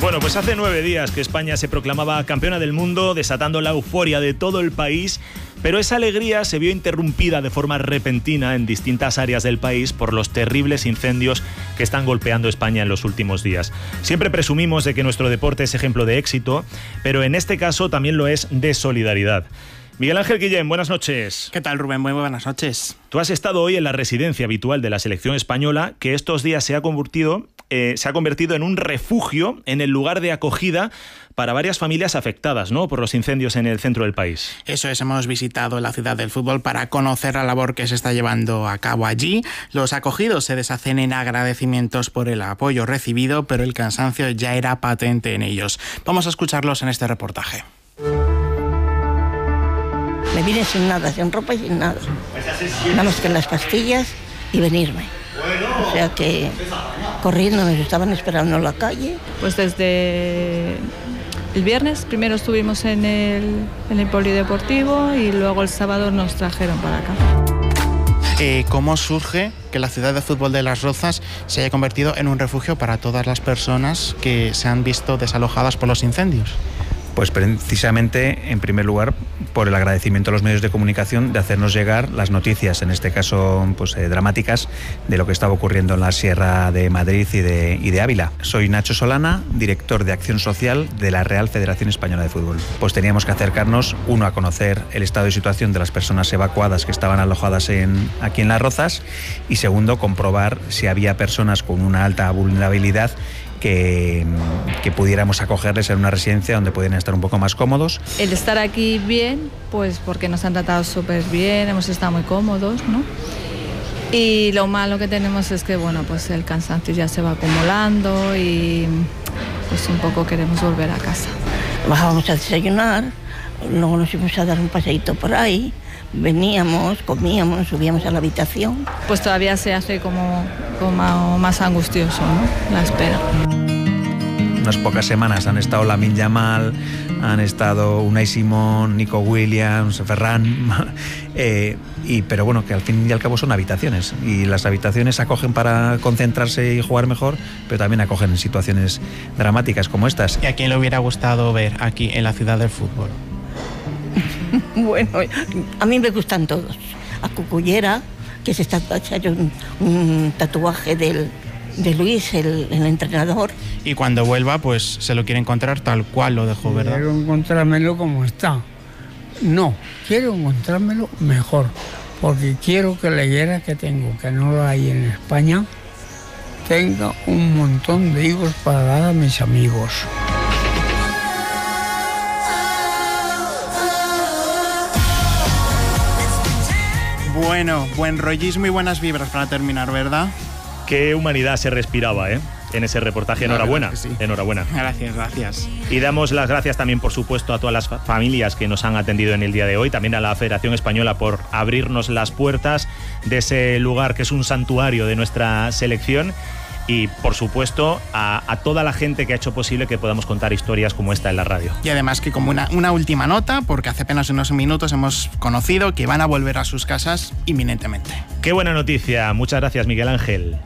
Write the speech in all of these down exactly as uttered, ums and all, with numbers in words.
Bueno, pues hace nueve días que España se proclamaba campeona del mundo, desatando la euforia de todo el país, pero esa alegría se vio interrumpida de forma repentina en distintas áreas del país por los terribles incendios que están golpeando España en los últimos días. Siempre presumimos de que nuestro deporte es ejemplo de éxito, pero en este caso también lo es de solidaridad. Miguel Ángel Guillén, buenas noches. ¿Qué tal, Rubén? Muy buenas noches. Tú has estado hoy en la residencia habitual de la selección española, que estos días se ha convertido, eh, se ha convertido en un refugio, en el lugar de acogida para varias familias afectadas, ¿no?, por los incendios en el centro del país. Eso es, hemos visitado la ciudad del fútbol para conocer la labor que se está llevando a cabo allí. Los acogidos se deshacen en agradecimientos por el apoyo recibido, pero el cansancio ya era patente en ellos. Vamos a escucharlos en este reportaje. Me vine sin nada, sin ropa y sin nada. Nada más que las pastillas y venirme. O sea que corriendo nos estaban esperando en la calle. Pues desde el viernes primero estuvimos en el, en el polideportivo y luego el sábado nos trajeron para acá. Eh, ¿Cómo surge que la ciudad de fútbol de Las Rozas se haya convertido en un refugio para todas las personas que se han visto desalojadas por los incendios? Pues precisamente, en primer lugar, por el agradecimiento a los medios de comunicación de hacernos llegar las noticias, en este caso pues, eh, dramáticas, de lo que estaba ocurriendo en la Sierra de Madrid y de, y de Ávila. Soy Nacho Solana, director de Acción Social de la Real Federación Española de Fútbol. Pues teníamos que acercarnos, uno, a conocer el estado de situación de las personas evacuadas que estaban alojadas en, aquí en Las Rozas, y segundo, comprobar si había personas con una alta vulnerabilidad Que, que pudiéramos acogerles en una residencia donde pudieran estar un poco más cómodos. El estar aquí bien, pues porque nos han tratado súper bien, hemos estado muy cómodos, ¿no? Y lo malo que tenemos es que, bueno, pues el cansancio ya se va acumulando y pues un poco queremos volver a casa. Bajábamos a desayunar, luego nos íbamos a dar un paseíto por ahí, veníamos, comíamos, nos subíamos a la habitación. Pues todavía se hace como, como más angustioso, ¿no?, la espera. Unas pocas semanas han estado Lamine Yamal, han estado Unai Simón, Nico Williams, Ferran, eh, y, pero bueno, que al fin y al cabo son habitaciones, y las habitaciones acogen para concentrarse y jugar mejor, pero también acogen en situaciones dramáticas como estas. ¿Y a quién le hubiera gustado ver aquí en la ciudad del fútbol? Bueno, a mí me gustan todos. A Cucullera, que se está hecho un, un tatuaje del, de Luis, el, el entrenador. Y cuando vuelva, pues se lo quiere encontrar tal cual lo dejó, ¿verdad? Quiero encontrármelo como está. No, quiero encontrármelo mejor, porque quiero que la higuera que tengo, que no la hay en España, tenga un montón de higos para dar a mis amigos. Bueno, buen rollismo y buenas vibras para terminar, ¿verdad? Qué humanidad se respiraba, ¿eh?, en ese reportaje. Enhorabuena, sí. enhorabuena. Gracias, gracias. Y damos las gracias también, por supuesto, a todas las familias que nos han atendido en el día de hoy, también a la Federación Española por abrirnos las puertas de ese lugar que es un santuario de nuestra selección. Y, por supuesto, a, a toda la gente que ha hecho posible que podamos contar historias como esta en la radio. Y además que como una, una última nota, porque hace apenas unos minutos hemos conocido que van a volver a sus casas inminentemente. ¡Qué buena noticia! Muchas gracias, Miguel Ángel.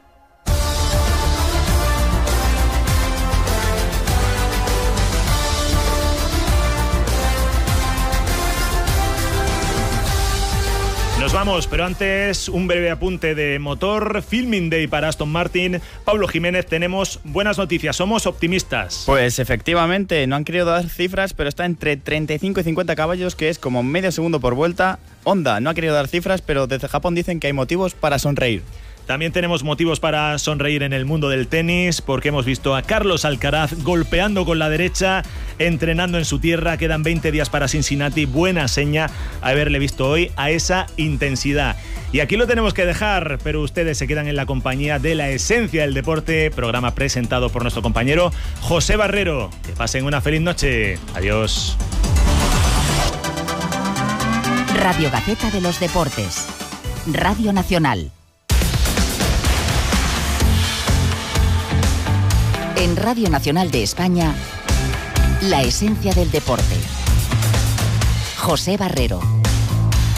Nos vamos, pero antes un breve apunte de motor. Filming Day para Aston Martin. Pablo Jiménez, tenemos buenas noticias, somos optimistas. Pues efectivamente, no han querido dar cifras, pero está entre treinta y cinco y cincuenta caballos, que es como medio segundo por vuelta. Honda no ha querido dar cifras, pero desde Japón dicen que hay motivos para sonreír. También tenemos motivos para sonreír en el mundo del tenis, porque hemos visto a Carlos Alcaraz golpeando con la derecha, entrenando en su tierra. Quedan veinte días para Cincinnati. Buena seña haberle visto hoy a esa intensidad. Y aquí lo tenemos que dejar, pero ustedes se quedan en la compañía de La Esencia del Deporte, programa presentado por nuestro compañero José Barrero. Que pasen una feliz noche. Adiós. Radio Gaceta de los Deportes. Radio Nacional. En Radio Nacional de España, La Esencia del Deporte. José Barrero.